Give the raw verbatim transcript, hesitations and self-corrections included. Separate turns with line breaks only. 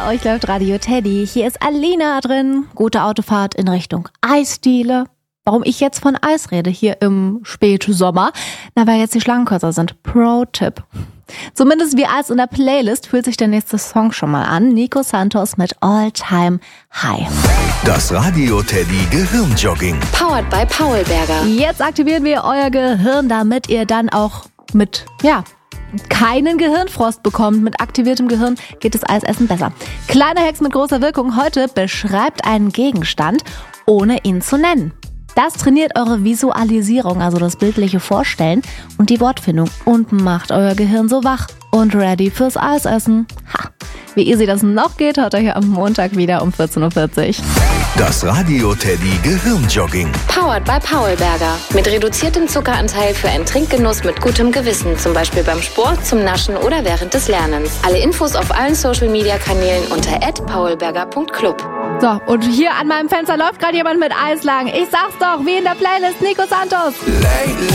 Bei euch läuft Radio Teddy. Hier ist Alina drin. Gute Autofahrt in Richtung Eisdiele. Warum ich jetzt von Eis rede, hier im Spätsommer? Na, weil jetzt die Schlangen kürzer sind. Pro-Tipp. Zumindest wie Eis in der Playlist fühlt sich der nächste Song schon mal an. Nico Santos mit All Time High.
Das Radio Teddy Gehirnjogging.
Powered by Paulberger.
Jetzt aktivieren wir euer Gehirn, damit ihr dann auch mit, ja, keinen Gehirnfrost bekommt. Mit aktiviertem Gehirn geht das Eisessen besser. Kleiner Hex mit großer Wirkung heute: beschreibt einen Gegenstand, ohne ihn zu nennen. Das trainiert eure Visualisierung, also das bildliche Vorstellen und die Wortfindung und macht euer Gehirn so wach und ready fürs Eisessen. Ha! Wie easy das noch geht, hört euch am Montag wieder um vierzehn Uhr vierzig.
Das Radio Teddy Gehirnjogging.
Powered by Paulberger. Mit reduziertem Zuckeranteil für einen Trinkgenuss mit gutem Gewissen. Zum Beispiel beim Sport, zum Naschen oder während des Lernens. Alle Infos auf allen Social-Media-Kanälen unter at paulberger punkt club.
So, und hier an meinem Fenster läuft gerade jemand mit Eislagen. Ich sag's doch, wie in der Playlist Nico Santos.
Lately